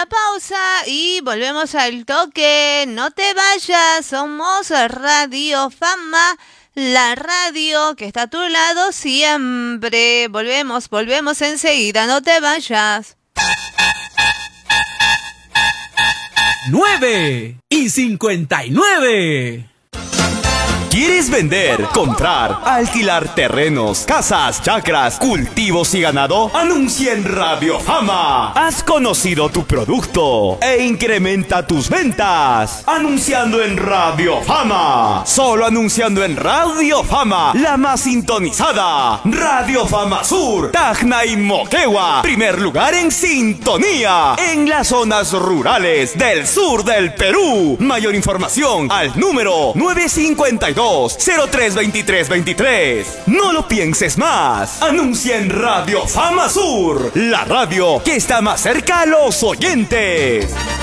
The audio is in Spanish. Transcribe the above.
una pausa y volvemos al toque. No te vayas, somos Radio Fama, la radio que está a tu lado siempre. Volvemos enseguida, no te vayas. 9:59. ¿Quieres vender, comprar, alquilar terrenos, casas, chacras, cultivos y ganado? Anuncia en Radio Fama. Has conocido tu producto e incrementa tus ventas. Anunciando en Radio Fama. Solo anunciando en Radio Fama, la más sintonizada. Radio Fama Sur, Tacna y Moquegua. Primer lugar en sintonía en las zonas rurales del sur del Perú. Mayor información al número 952-032323. No lo pienses más. Anuncia en Radio Fama Sur, la radio que está más cerca a los oyentes.